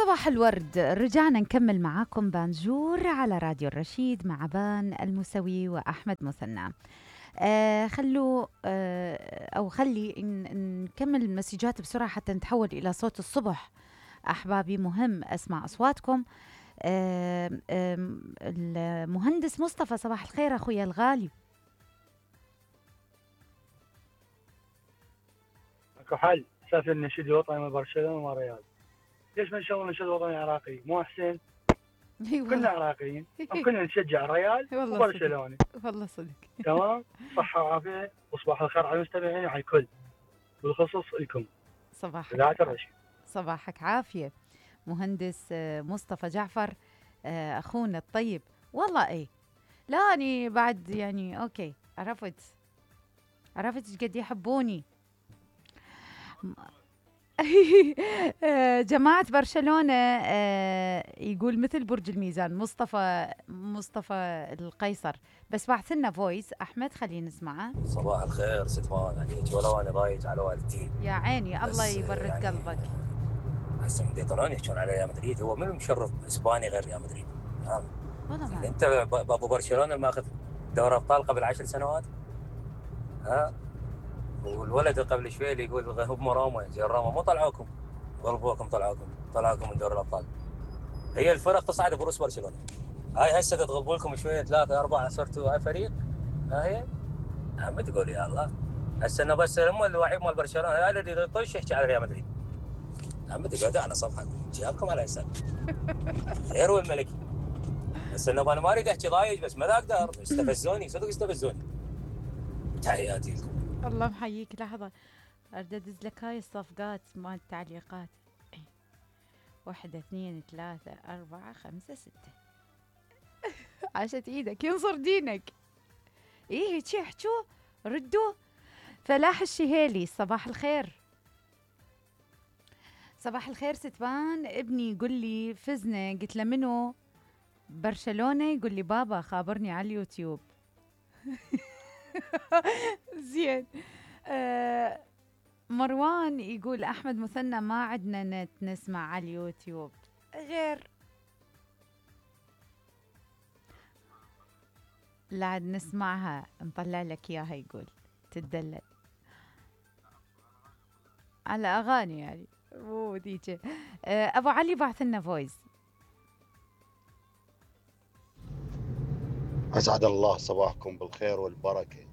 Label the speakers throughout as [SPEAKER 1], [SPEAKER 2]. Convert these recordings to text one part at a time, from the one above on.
[SPEAKER 1] صباح الورد، رجعنا نكمل معاكم بانجور على راديو الرشيد مع بان المسوي وأحمد مثنى. خلوا أو خلي نكمل المسجات بسرعة حتى نتحول إلى صوت الصبح. أحبابي مهم أسمع أصواتكم. المهندس مصطفى، صباح الخير أخويا الغالي.
[SPEAKER 2] اكو حل سافر النشيد الوطني من برشلونه وما رياض. ليش ما نشغل النشيد الوطني عراقي؟ مو حسين؟
[SPEAKER 1] اي
[SPEAKER 2] كلنا
[SPEAKER 1] والله.
[SPEAKER 2] عراقيين، كلنا نشجع ريال
[SPEAKER 1] والله صدق.
[SPEAKER 2] وبرشلونه.
[SPEAKER 1] والله صدق.
[SPEAKER 2] تمام. صحه وعافيه وصباح الخير على المستمعين وعلى الكل، بالخصوص لكم
[SPEAKER 1] صباحك.
[SPEAKER 2] اذاعه الرشيد.
[SPEAKER 1] صباحك عافية مهندس مصطفى جعفر، أخونا الطيب. والله إيه، لا أني بعد يعني أوكي عرفت إيش قد يحبوني. جماعة برشلونة يقول مثل برج الميزان. مصطفى القيصر، بس بعث لنا فويس أحمد خلينا نسمعه.
[SPEAKER 3] صباح الخير ستمان عليك، ولو انا ضايج على والدتي.
[SPEAKER 1] يا عيني الله يبرد
[SPEAKER 3] يعني
[SPEAKER 1] قلبك.
[SPEAKER 3] هسه من طلعون يحكون على ريال مدريد، هو من المشرف اسباني غير ريال مدريد؟
[SPEAKER 1] والله
[SPEAKER 3] اللي
[SPEAKER 1] ما
[SPEAKER 3] انت ابو برشلونه ماخذ دوري ابطال قبل 10 سنوات. ها والولد قبل شوي اللي يقول هم روما زي روما مو طلعوكم، غلبوكم، طلعوكم من دوري الابطال. هي الفرق تصعد بروس برشلونه، هاي هسه تغلبوا لكم شويه 3 4 صرتوا هاي فريق. هاي ما تقول يا الله. هسه انه بس هم اللعيب مال برشلونه هاي اللي يطش يحكي على ريال مدريد. عم تقعد على صفحه جابكم على حساب خير والملكي. هسه انه انا ما اريد احكي ضايج، بس ما اقدر، استفزوني صدق استفزوني. تحياتي لكم.
[SPEAKER 1] الله محييك. لحظة أريد أدز لك هاي الصفقات مال التعليقات. 1 2 3 4 5 6. عاشت ايدك ينصر دينك. ايه هيك احجوا ردوا. فلاح الشهيلي، صباح الخير. صباح الخير ستبان. ابني يقول لي فزنا، قلت له منو؟ برشلونة. يقول لي بابا خابرني على اليوتيوب. زين. مروان يقول أحمد مثنى ما عندنا نت نسمع على اليوتيوب غير لا نسمعها نطلع لك إياها. يقول تدلل على أغاني يعني مو ديجي. أبو علي بعث لنا فويس.
[SPEAKER 4] أسعد الله صباحكم بالخير والبركة.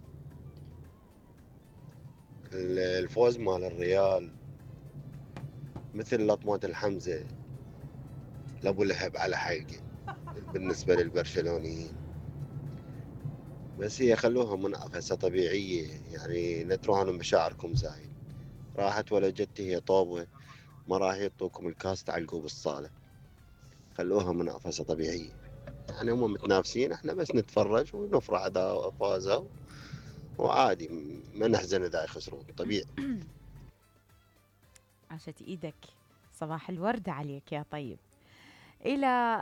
[SPEAKER 4] الفوز مال الريال مثل لطمة الحمزة لأبو لهب على حلقه بالنسبة للبرشلونيين، بس هي خلوها منافسة طبيعية، يعني لا تروحون مشاعركم زايد. راحت ولا جت هي طوبة، ما راح يعطوكم الكاس تعلقوا بالصالة. خلوها منافسة طبيعية، يعني هم متنافسين، احنا بس نتفرج ونفرح اذا فازوا، وعادي ما نحزن اذا يخسرون، طبيعي.
[SPEAKER 1] عاشت إيدك. صباح الورد عليك يا طيب. إلى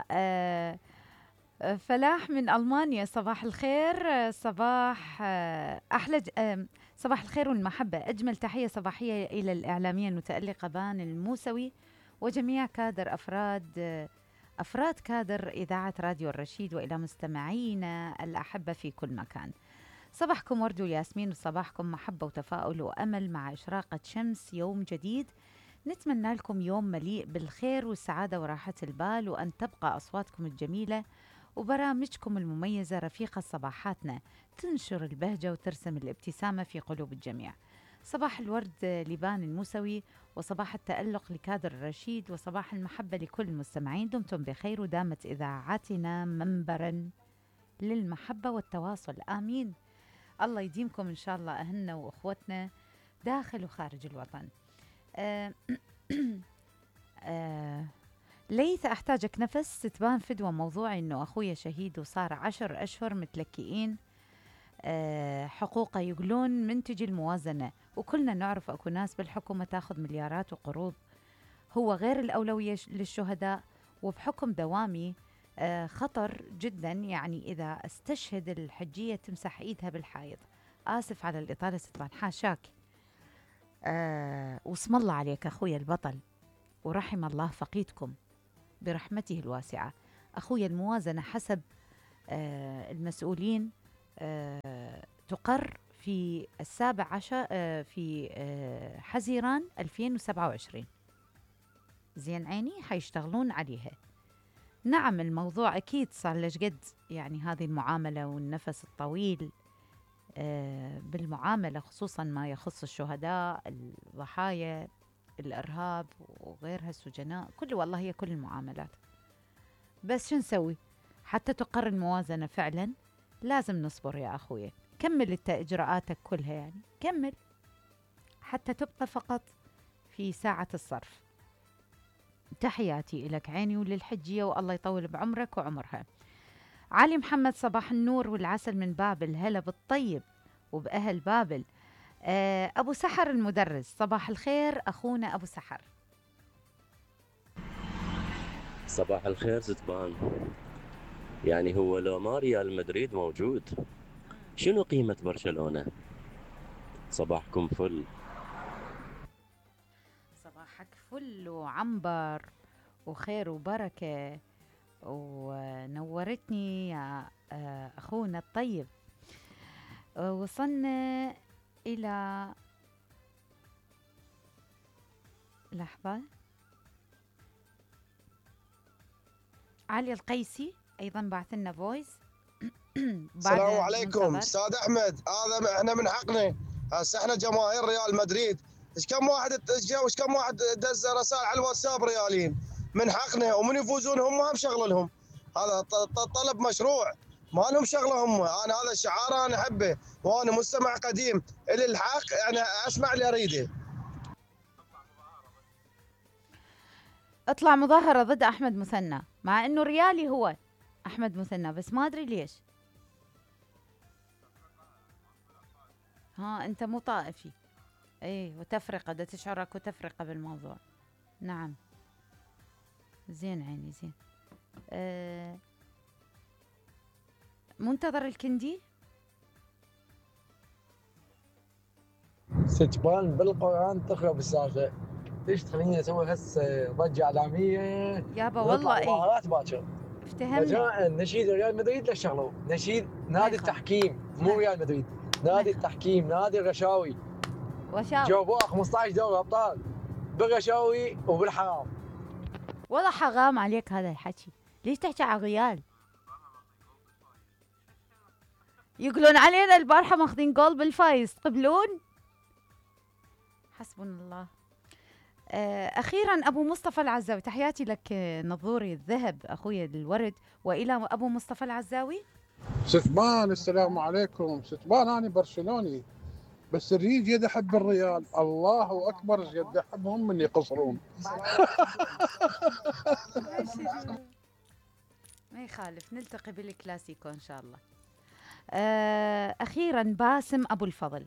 [SPEAKER 1] فلاح من ألمانيا، صباح الخير. صباح أحلى صباح الخير والمحبة. أجمل تحية صباحية إلى الإعلامية المتألقة بان الموسوي وجميع كادر أفراد كادر إذاعة راديو الرشيد، وإلى مستمعينا الأحبة في كل مكان. صباحكم ورد وياسمين، وصباحكم محبة وتفاؤل وأمل مع إشراقة شمس يوم جديد. نتمنى لكم يوم مليء بالخير والسعادة وراحة البال، وأن تبقى أصواتكم الجميلة وبرامجكم المميزة رفيقة صباحاتنا، تنشر البهجة وترسم الابتسامة في قلوب الجميع. صباح الورد لبان الموسوي، وصباح التألق لكادر الرشيد، وصباح المحبة لكل المستمعين. دمتم بخير، ودامت إذاعتنا منبرا للمحبة والتواصل. آمين. الله يديمكم إن شاء الله أهلنا وأخوتنا داخل وخارج الوطن. آه ليث أحتاجك نفس تبان فدوى موضوعي إنه أخويا شهيد وصار 10 أشهر متلكئين حقوقه، يقولون من تجي الموازنة، وكلنا نعرف أكو ناس بالحكومة تاخذ مليارات وقروض. هو غير الأولوية للشهداء، وبحكم دوامي خطر جدا، يعني إذا استشهد الحجية تمسح إيدها بالحائط. آسف على الإطالة ستبان، حاشاك. واسم الله عليك أخويا البطل، ورحم الله فقيدكم. برحمته الواسعة. أخوي الموازنة حسب المسؤولين تقر في 17 في حزيران 2027. زين عيني، حيشتغلون عليها. نعم الموضوع أكيد صار له قد يعني هذه المعاملة والنفس الطويل بالمعاملة، خصوصا ما يخص الشهداء، الضحايا، الإرهاب وغيرها، السجناء، كل والله هي كل المعاملات. بس شو نسوي حتى تقر الموازنة فعلا؟ لازم نصبر يا أخوي. كمل انت إجراءاتك كلها، يعني كمل حتى تبقى فقط في ساعة الصرف. تحياتي إلك عيني وللحجية، والله يطول بعمرك وعمرها. علي محمد صباح النور والعسل من بابل، هلا بالطيب وبأهل بابل. أبو سحر المدرس، صباح الخير أخونا أبو سحر.
[SPEAKER 5] صباح الخير ستبان. يعني هو لو ما ريال مدريد موجود شنو قيمة برشلونة؟ صباحكم فل.
[SPEAKER 1] صباحك فل وعنبر وخير وبركة، ونورتني يا أخونا الطيب. وصلنا إلى لحظة. علي القيسي أيضا بعث لنا فويس.
[SPEAKER 6] السلام عليكم استاذ احمد. هذا احنا من حقنا هسه، احنا جماهير ريال مدريد. ايش كم واحد دز رسائل على الواتساب ريالين. من حقنا، ومن يفوزون هم شغله لهم. هذا طلب مشروع، ما لهم شغله هم. انا هذا الشعار انا احبه، وانا مستمع قديم الى الحق، انا اسمع اللي اريده.
[SPEAKER 1] اطلع مظاهرة ضد أحمد مثنى، مع إنه ريالي هو أحمد مثنى، بس ما أدري ليش. أنت مو طائفي. وتفرقة، ده تشعرك وتفرقة بالموضوع. نعم زين عيني زين. منتظر الكندي.
[SPEAKER 7] ستبان بالقرآن تخرب السالفة. ليش تخليني اسوي هسه ضجة اعلامية
[SPEAKER 1] يابا والله
[SPEAKER 7] مباريات باكر؟
[SPEAKER 1] افتهمنا.
[SPEAKER 7] رجاء نشيد ريال مدريد لا شغلوا، نشيد نادي التحكيم مو ريال مدريد، نادي التحكيم، نادي الرشاوي. جاوبوها 15 دوري ابطال بالرشاوي وبالحرام.
[SPEAKER 1] والله حرام عليك هذا الحكي. ليش تحكي على الريال؟ يقولون علينا البارحة ماخذين جول بالفايز، تقبلون؟ حسبنا الله. أخيرا أبو مصطفى العزاوي، تحياتي لك نظوري الذهب أخوي الورد، وإلى أبو مصطفى العزاوي.
[SPEAKER 8] ستبان السلام عليكم. ستبان أنا برشلوني، بس الريج يد أحب الريال. الله أكبر يد أحبهم من يقصرون.
[SPEAKER 1] ما يخالف، نلتقي بالكلاسيكو إن شاء الله. أخيرا باسم أبو الفضل.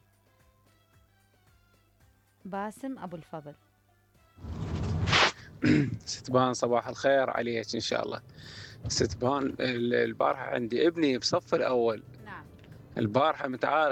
[SPEAKER 1] باسم أبو الفضل.
[SPEAKER 9] ستبان صباح الخير عليك إن شاء الله. ستبان البارحة عندي ابني بصف الأول.
[SPEAKER 1] نعم.
[SPEAKER 9] البارحة متعارك